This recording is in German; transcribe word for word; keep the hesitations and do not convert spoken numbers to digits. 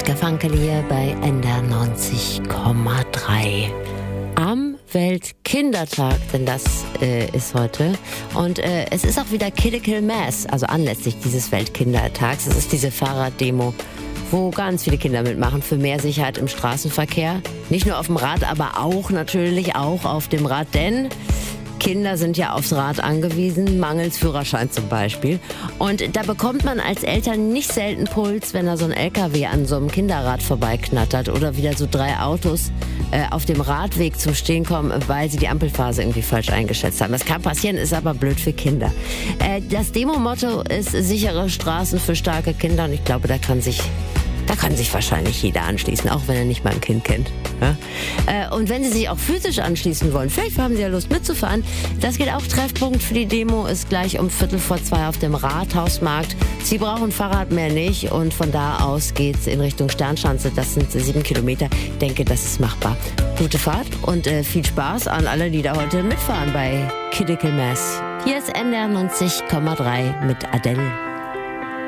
Monika Fankel hier bei N D R neunzig Komma drei. Am Weltkindertag, denn das äh, ist heute. Und äh, es ist auch wieder Critical Mass, also anlässlich dieses Weltkindertags. Es ist diese Fahrraddemo, wo ganz viele Kinder mitmachen für mehr Sicherheit im Straßenverkehr. Nicht nur auf dem Rad, aber auch natürlich auch auf dem Rad, denn Kinder sind ja aufs Rad angewiesen, mangels Führerschein zum Beispiel. Und da bekommt man als Eltern nicht selten Puls, wenn da so ein L K W an so einem Kinderrad vorbeiknattert oder wieder so drei Autos äh, auf dem Radweg zum Stehen kommen, weil sie die Ampelphase irgendwie falsch eingeschätzt haben. Das kann passieren, ist aber blöd für Kinder. Äh, das Demo-Motto ist sichere Straßen für starke Kinder und ich glaube, da kann sich Da kann sich wahrscheinlich jeder anschließen, auch wenn er nicht mal ein Kind kennt. Ja? Äh, und wenn Sie sich auch physisch anschließen wollen, vielleicht haben Sie ja Lust mitzufahren, das geht auch. Treffpunkt für die Demo ist gleich um Viertel vor zwei auf dem Rathausmarkt. Sie brauchen Fahrrad mehr nicht und von da aus geht's in Richtung Sternschanze. Das sind sieben Kilometer. Ich denke, das ist machbar. Gute Fahrt und äh, viel Spaß an alle, die da heute mitfahren bei Critical Mass. Hier ist N D R neunzig Komma drei mit Adele.